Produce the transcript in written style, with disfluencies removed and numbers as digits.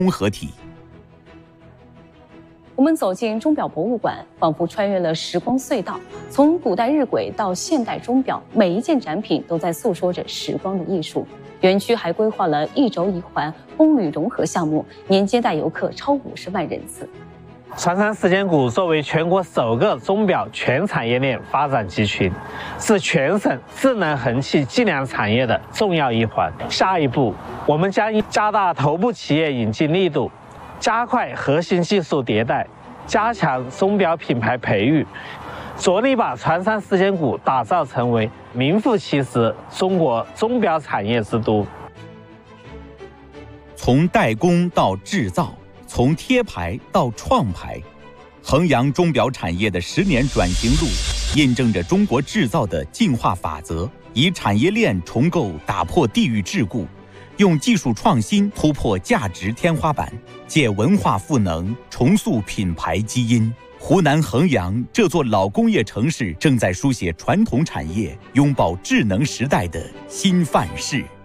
综合体。 我们走进钟表博物馆，仿佛穿越了时光隧道，从古代日晷到现代钟表，每一件展品都在诉说着时光的艺术。园区还规划了一轴一环风旅融合项目，年接待游客超50万人次。 船山时间谷作为全国首个钟表全产业链发展集群，是全省智能衡器计量产业的重要一环。下一步，我们将加大头部企业引进力度，加快核心技术迭代，加强钟表品牌培育，着力把船山时间谷打造成为名副其实中国钟表产业之都。 从代工到制造，从贴牌到创牌，衡阳钟表产业的10年转型路，印证着中国制造的进化法则，以产业链重构打破地域桎梏，用技术创新突破价值天花板，借文化赋能重塑品牌基因。湖南衡阳这座老工业城市正在书写传统产业拥抱智能时代的新范式。